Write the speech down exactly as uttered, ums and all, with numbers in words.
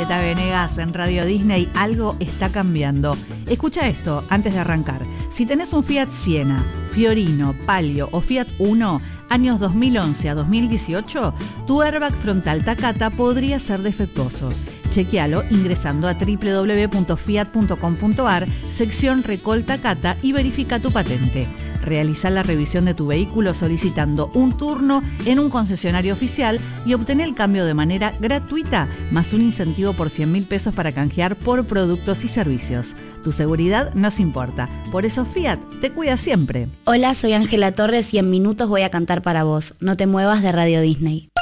Julieta Venegas en Radio Disney. Algo está cambiando. Escucha esto antes de arrancar. Si tenés un Fiat Siena, Fiorino, Palio o Fiat Uno, años dos mil once a dos mil dieciocho, tu airbag frontal Takata podría ser defectuoso. Chequealo ingresando a doble u doble u doble u punto fiat punto com punto a r, sección Recall Takata, y verifica tu patente. Realiza la revisión de tu vehículo solicitando un turno en un concesionario oficial y obtener el cambio de manera gratuita, más un incentivo por cien mil pesos para canjear por productos y servicios. Tu seguridad nos importa, por eso Fiat te cuida siempre. Hola, soy Ángela Torres y en minutos voy a cantar para vos. No te muevas de Radio Disney.